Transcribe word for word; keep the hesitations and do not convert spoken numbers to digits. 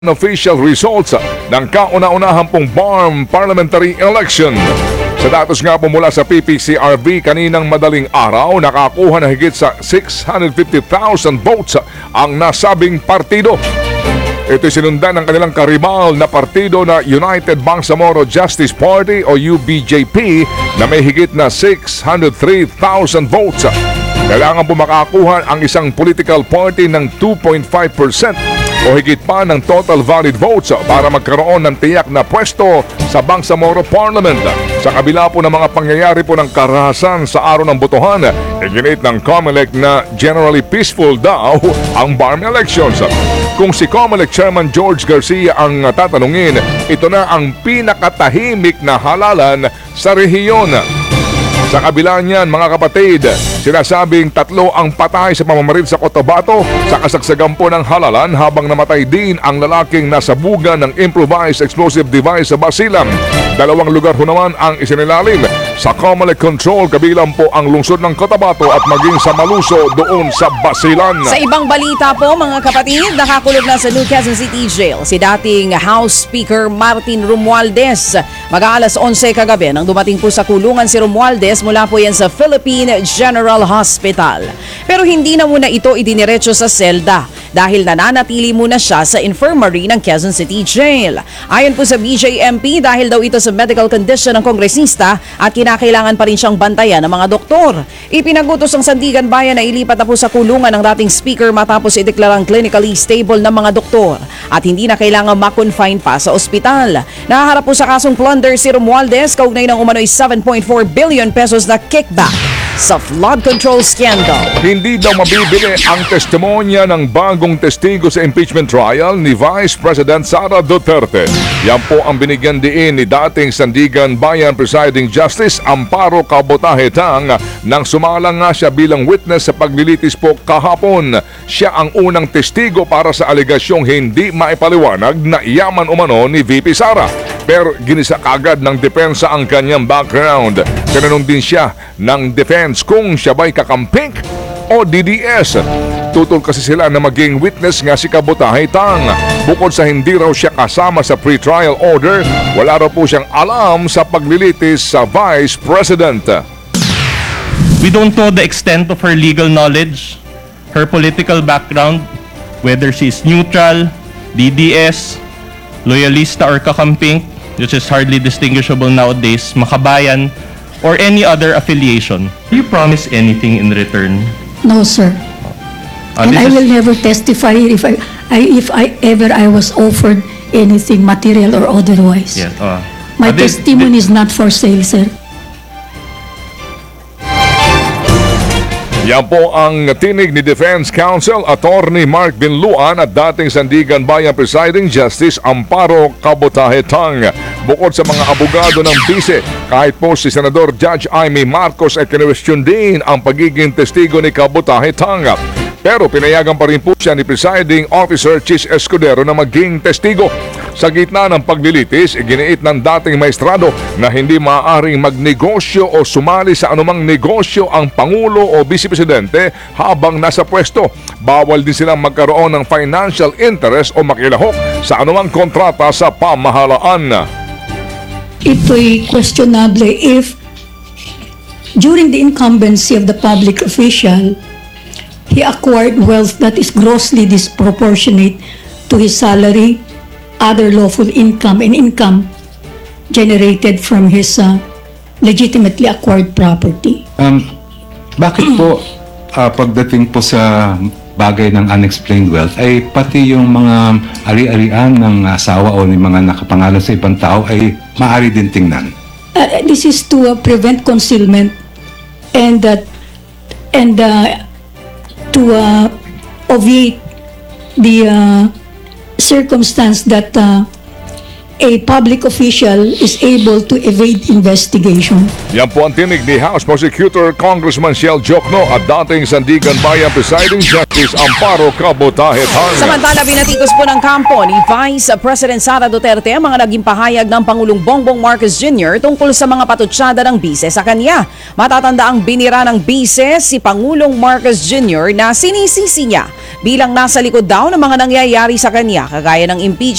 official results ng kauna-unahang pong B A R M parliamentary election. Sa datos nga po mula sa P P C R B kaninang madaling araw, nakakuha na higit sa six hundred fifty thousand votes ang nasabing partido. Ito'y sinundan ng kanilang karibal na partido na United Bangsamoro Justice Party o U B J P na may higit na six hundred three thousand votes. Kailangan po makakuha ang isang political party ng two point five percent o higit pa ng total valid votes para magkaroon ng tiyak na pwesto sa Bangsamoro Parliament. Sa kabila po ng mga pangyayari po ng karahasan sa araw ng botohan, iginit ng COMELEC na generally peaceful daw ang B A R M elections. Kung si COMELEC Chairman George Garcia ang tatanungin, ito na ang pinakatahimik na halalan sa rehiyon. Sa kabila niyan, mga kapatid, sinasabing tatlo ang patay sa pamamarid sa Cotabato sa kasagsagan po ng halalan habang namatay din ang lalaking nasabugan ng improvised explosive device sa Basilan. Dalawang lugar ho naman ang isinilalim sa COMELEC control, kabilang po ang lungsod ng Cotabato at maging sa Maluso doon sa Basilan. Sa ibang balita po, mga kapatid, nakakulong na sa New Quezon City Jail si dating House Speaker Martin Romualdez. Mag-aalas onse kagabi nang dumating po sa kulungan si Romualdez mula po yan sa Philippine General Hospital. Pero hindi na muna ito idiniretso sa selda dahil nananatili muna siya sa infirmary ng Quezon City Jail. Ayon po sa B J M P, dahil daw ito sa medical condition ng kongresista at kinakailangan pa rin siyang bantayan ng mga doktor. Ipinagutos ng Sandigan Bayan na ilipat na po sa kulungan ng dating speaker matapos ideklarang clinically stable ng mga doktor at hindi na kailangan makonfine pa sa ospital. Nahaharap po sa kasong plunder si Romualdez kaugnay ng umano'y seven point four billion pesos na kickback sa flood control scandal. Hindi daw mabibili ang testimonya ng bagong testigo sa impeachment trial ni Vice President Sara Duterte. Yan po ang binigyan diin ni dating Sandigan Bayan Presiding Justice Amparo Cabotaje Tang nang sumalang nga siya bilang witness sa paglilitis po kahapon. Siya ang unang testigo para sa alegasyong hindi maipaliwanag na yaman umano ni V P Sara. Pero ginisa kagad ng depensa ang kanyang background. Tinanong din siya ng defense kung siya ba'y kakamping o D D S. Tutol kasi sila na maging witness nga si Cabotaje Tang. Bukod sa hindi raw siya kasama sa pre-trial order, wala raw po siyang alam sa paglilitis sa Vice President. We don't know the extent of her legal knowledge, her political background, whether she's neutral, D D S, loyalista or kakamping, which is hardly distinguishable nowadays, makabayan, or any other affiliation. Do you promise anything in return? No, sir. Uh, And this I is- will never testify if I, I if I ever I was offered anything material or otherwise. Yes. Uh, My uh, this- testimony is not for sale, sir. Yan po ang tinig ni Defense Counsel Attorney Mark Binluan at dating Sandigan Bayan Presiding Justice Amparo Cabotaje Tang. Bukod sa mga abogado ng bise, kahit po si Senador Judge Amy Marcos ay kinwestiyon din ang pagiging testigo ni Cabotaje Tang. Pero pinayagan pa rin po siya ni Presiding Officer Chis Escudero na maging testigo. Sa gitna ng paglilitis, iginiit ng dating maestrado na hindi maaaring magnegosyo o sumali sa anumang negosyo ang Pangulo o Vice Presidente habang nasa pwesto. Bawal din silang magkaroon ng financial interest o makilahok sa anumang kontrata sa pamahalaan. Ito'y questionable if during the incumbency of the public official, he acquired wealth that is grossly disproportionate to his salary, other lawful income, and income generated from his uh, legitimately acquired property. Um, bakit po ah, pagdating po sa bagay ng unexplained wealth ay pati yung mga ari-arian ng asawa o ng mga nakapangalan sa ibang tao ay maaari din tingnan? Uh, this is to uh, prevent concealment and uh, and uh, to uh, obviate the uh, circumstance that uh, a public official is able to evade investigation. Yan po ang tinig ni House Prosecutor Congressman Shell Jokno at dating Sandigan Bayan Presiding Justice Amparo Cabotahit Harna. Samantala, binatitos po ng kampo ni Vice President Sara Duterte ang mga naging pahayag ng Pangulong Bongbong Marcos Junior tungkol sa mga patutsada ng bise sa kanya. Matatanda ang binira ng bise si Pangulong Marcos Junior na sinisisi niya bilang nasa likod daw ng mga nangyayari sa kanya kagaya ng impeachment